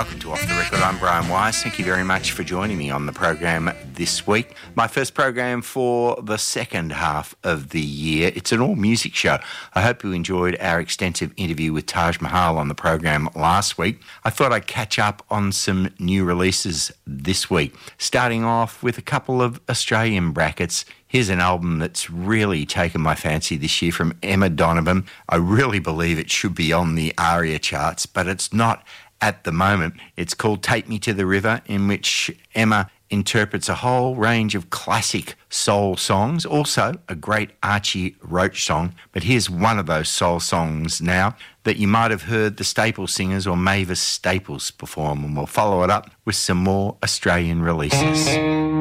Welcome to Off the Record. I'm Brian Wise. Thank you very much for joining me on the program this week. My first program for the second half of the year. It's an all-music show. I hope you enjoyed our extensive interview with Taj Mahal on the program last week. I thought I'd catch up on some new releases this week, starting off with a couple of Australian brackets. Here's an album that's really taken my fancy this year from Emma Donovan. I really believe it should be on the ARIA charts, but it's not at the moment. It's called Take Me to the River, in which Emma interprets a whole range of classic soul songs, also a great Archie Roach song. But here's one of those soul songs now that you might have heard the Staples Singers or Mavis Staples perform, and we'll follow it up with some more Australian releases.